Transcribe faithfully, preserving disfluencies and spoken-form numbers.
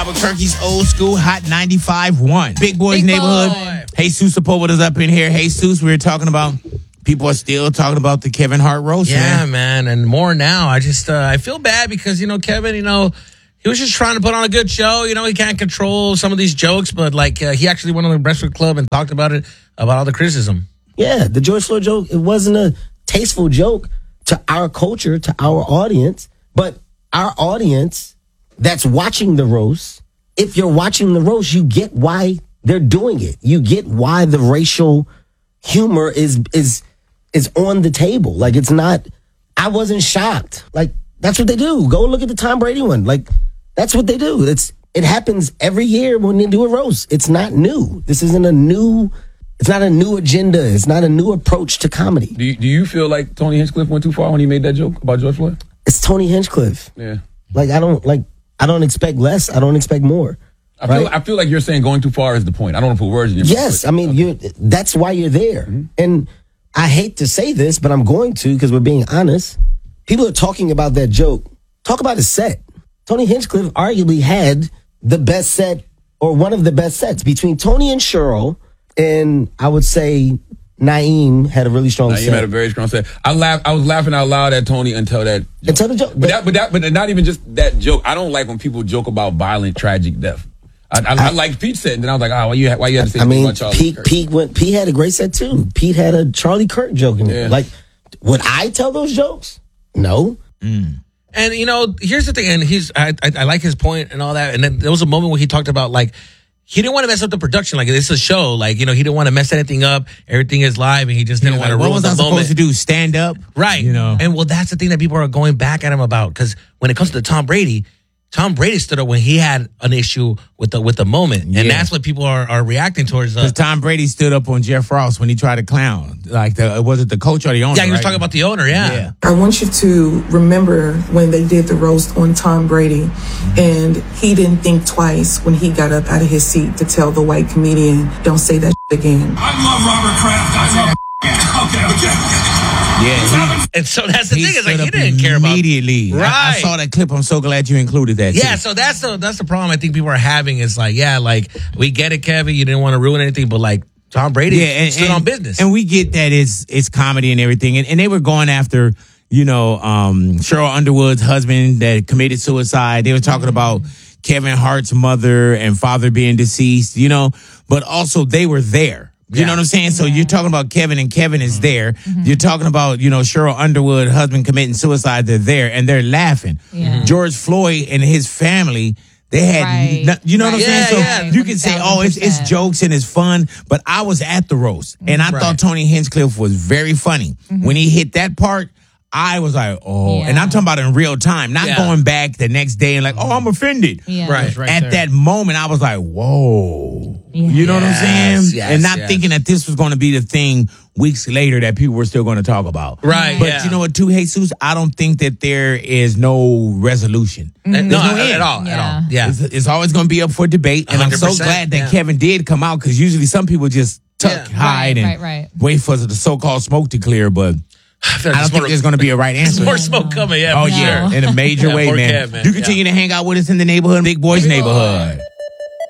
Albuquerque's old school hot ninety-five point one. Big Boys Big Neighborhood. Boy. Jesus Sepulveda is up in here. Jesus, we were talking about, people are still talking about the Kevin Hart roast. Yeah, man. man, and more now. I just, uh, I feel bad because, you know, Kevin, you know, he was just trying to put on a good show. You know, he can't control some of these jokes, but like uh, he actually went on the Breakfast Club and talked about it, about all the criticism. Yeah, the George Floyd joke, it wasn't a tasteful joke to our culture, to our audience, but our audience that's watching the roast, if you're watching the roast, you get why they're doing it. You get why the racial humor is is is on the table. Like, it's not, I wasn't shocked. Like, that's what they do. Go look at the Tom Brady one. Like, that's what they do. It's it happens every year when they do a roast. It's not new. This isn't a new, it's not a new agenda. It's not a new approach to comedy. Do you, do you feel like Tony Hinchcliffe went too far when he made that joke about George Floyd? It's Tony Hinchcliffe. Yeah. Like, I don't like I don't expect less. I don't expect more. I feel, right? I feel like you're saying going too far is the point. I don't want to put words in your mouth. Yes, I mean, you. That's why you're there. Mm-hmm. And I hate to say this, but I'm going to because we're being honest. People are talking about that joke. Talk about his set. Tony Hinchcliffe arguably had the best set, or one of the best sets, between Tony and Cheryl, and I would say Naeem had a really strong Naeem set. had a very strong set. I laugh. I was laughing out loud at Tony until that joke. Until the joke. But that, but that, but not even just that joke. I don't like when people joke about violent, tragic death. I, I, I, I like Pete said, and then I was like, oh, why you, why you had to say I mean, about Charlie Pete, Kirk? Pete went. Pete had a great set too. Pete had a Charlie Kirk joke in it. Yeah. Like, would I tell those jokes? No. Mm. And, you know, here's the thing, and he's, I, I, I like his point and all that. And then there was a moment where he talked about, like, he didn't want to mess up the production. Like, it's a show. Like, you know, he didn't want to mess anything up. Everything is live, and he just didn't want to What ruin was the I moment. supposed to do? Stand up? Right. You know. And, well, that's the thing that people are going back at him about. Because when it comes to Tom Brady, Tom Brady stood up when he had an issue with the with the moment. And Yeah. that's what people are, are reacting towards. Uh, Because Tom Brady stood up on Jeff Ross when he tried to clown. Like, the, was it the coach or the owner? yeah, he was right? talking about the owner, yeah. Yeah. I want you to remember when they did the roast on Tom Brady, and he didn't think twice when he got up out of his seat to tell the white comedian, don't say that shit again. I love Robert Kraft. I love okay, okay. Yeah. He, And so that's the he thing, is like stood he up didn't care about immediately. I, I Right. saw that clip. I'm so glad you included that. Yeah, too. so that's the that's the problem I think people are having. Is like, yeah, like, we get it, Kevin, you didn't want to ruin anything, but like Tom Brady yeah, and, stood and, on business. and we get that it's it's comedy and everything, and, and they were going after, you know, um, Cheryl Underwood's husband that committed suicide. They were talking about Kevin Hart's mother and father being deceased, you know, but also they were there. You Yeah. know what I'm saying? So you're talking about Kevin, and Kevin is there. You're talking about, you know, Cheryl Underwood, husband committing suicide. They're there, and they're laughing. Yeah. George Floyd and his family, they had, Right. no- you know what I'm Right. saying? Yeah, So yeah. you can say, oh, it's, it's one thousand percent. jokes and it's fun, but I was at the roast, and I Right. thought Tony Hinchcliffe was very funny. When he hit that part, I was like, oh, Yeah. and I'm talking about in real time, not Yeah. going back the next day and like, oh, I'm offended. Yeah. Right. Right At there. that moment, I was like, whoa. Yeah. You know what I'm Yes, saying? yes, and not yes. thinking that this was going to be the thing weeks later that people were still going to talk about. Right, But yeah. you know what, too, Jesus? I don't think that there is no resolution. Uh, There's no, no at, end. at all, at Yeah. all. Yeah. It's, it's always going to be up for debate. And i am so one hundred percent, glad that yeah. Kevin did come out, because usually some people just tuck, Yeah. hide, Right, and right, right. wait for the so-called smoke to clear. But I, feel I like don't think more, there's going to be a right answer. more smoke coming, yeah. Oh, for yeah, sure. in a major Yeah, way, poor man. Kev, man. You continue Yeah. to hang out with us in the neighborhood, Big Boys Neighborhood.